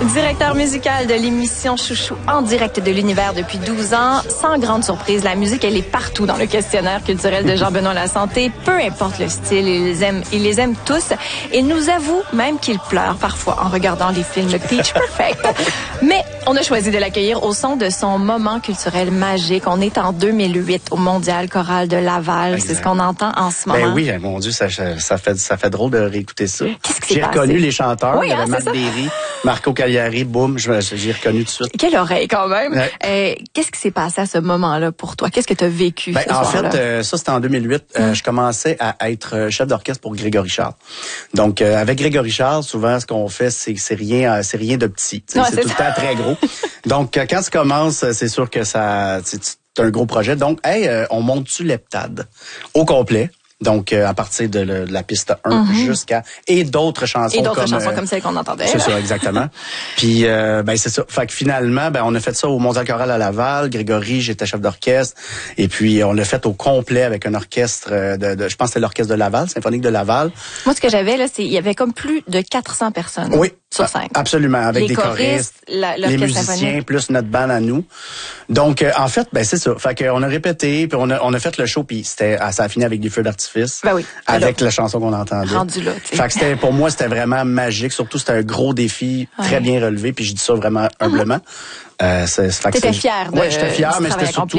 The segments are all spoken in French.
Directeur musical de l'émission Chouchou en direct de l'univers depuis 12 ans. Sans grande surprise, la musique, elle est partout dans le questionnaire culturel de Jean-Benoît Lasanté. Peu importe le style, il les aime tous. Il nous avoue même qu'il pleure parfois en regardant les films Pitch Perfect. Mais on a choisi de l'accueillir au son de son moment culturel magique. On est en 2008 au Mondial Choral de Laval. Exact. C'est ce qu'on entend en ce moment. Ben oui, mon Dieu, ça fait drôle de réécter ça. Qu'est-ce qui s'est J'ai reconnu les chanteurs. Oui, il y avait Matt Berry, Marco Cagliari, boum, j'ai reconnu tout de suite. Quelle oreille quand même. Ouais. Qu'est-ce qui s'est passé à ce moment-là pour toi? Qu'est-ce que tu as vécu ce en soir-là? fait, ça c'était en 2008. Je commençais à être chef d'orchestre pour Grégory Charles. Donc avec Grégory Charles, souvent ce qu'on fait, c'est rien de petit. Ouais, c'est tout le temps très gros. Donc quand tu commences, c'est sûr que ça, c'est un gros projet. Donc on monte-tu l'heptade au complet. Donc, à partir de la piste 1 jusqu'à... Et d'autres chansons. Et d'autres chansons comme celles qu'on entendait. C'est ça, exactement. Puis, c'est ça. Fait que finalement, on a fait ça au Mondial Choral à Laval. Grégory, j'étais chef d'orchestre. Et puis, on l'a fait au complet avec un orchestre je pense que c'était l'orchestre de Laval, symphonique de Laval. Moi, ce que j'avais, là, il y avait comme plus de 400 personnes. Oui. Sur scène. Absolument. Avec des choristes, les musiciens, symphonique. plus notre band à nous. Donc, en fait, c'est ça. Fait qu'on a répété, puis on a fait le show, puis ça a fini avec des feux d'artifice. Ben oui. Avec la chanson qu'on entendait. Rendu là, tu sais. Fait que pour moi, c'était vraiment magique. Surtout, c'était un gros défi, très bien relevé, puis je dis ça vraiment humblement. T'étais fier de... Oui, j'étais fier, mais c'était surtout,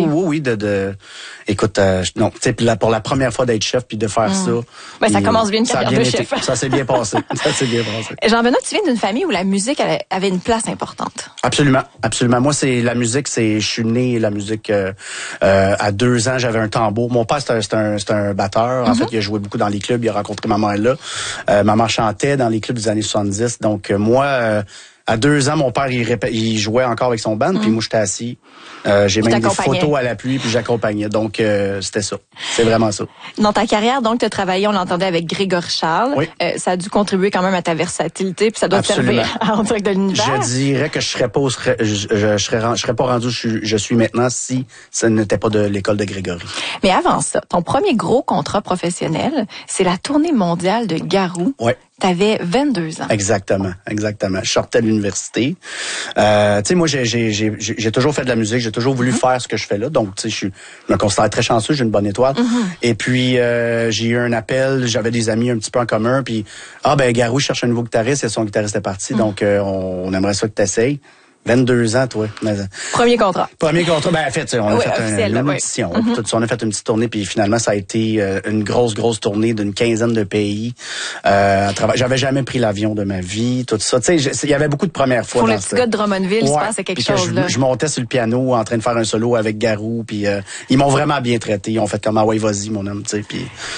écoute, non, tu sais, pour la première fois d'être chef puis de faire ça. Ben, ça commence bien une carrière de chef. Ça s'est bien passé. Ça s'est bien passé. Jean-Benoît, tu viens d'une famille où la musique avait une place importante. Absolument, absolument. Moi, la musique, je suis né la musique, à 2 ans, j'avais un tambour. Mon père, c'était un batteur. En fait, il a joué beaucoup dans les clubs. Il a rencontré ma mère là. Ma mère chantait dans les clubs des années 70. Donc, moi, à 2 ans, mon père, il jouait encore avec son band, puis moi, j'étais assis. J'ai même des photos à l'appui, puis j'accompagnais. Donc, c'était ça. C'est vraiment ça. Dans ta carrière, donc, tu as travaillé, on l'entendait, avec Grégory Charles. Oui. Ça a dû contribuer quand même à ta versatilité, puis ça doit te servir en direct de l'univers. Je dirais que je serais pas rendu où je suis maintenant si ce n'était pas de l'école de Grégory. Mais avant ça, ton premier gros contrat professionnel, c'est la tournée mondiale de Garou. Oui. T'avais 22 ans. Exactement. Je sortais de l'université. Tu sais, moi, j'ai toujours fait de la musique. J'ai toujours voulu faire ce que je fais là. Donc, tu sais, je me considère très chanceux. J'ai une bonne étoile. Et puis, j'ai eu un appel. J'avais des amis un petit peu en commun. Puis, Garou cherche un nouveau guitariste. Et son guitariste est parti. Donc, on aimerait ça que t'essayes. 22 ans, toi. Premier contrat. En fait, on a fait une audition. Tout ça, on a fait une petite tournée, puis finalement, ça a été une grosse tournée d'une 15aine de pays. J'avais jamais pris l'avion de ma vie, tout ça. Tu sais, il y avait beaucoup de premières fois. Pour le petit gars de Drummondville, il se passait quelque chose, là. Je montais sur le piano en train de faire un solo avec Garou, puis ils m'ont vraiment bien traité. Ils ont fait comme, ah ouais, vas-y, mon homme, tu sais, puis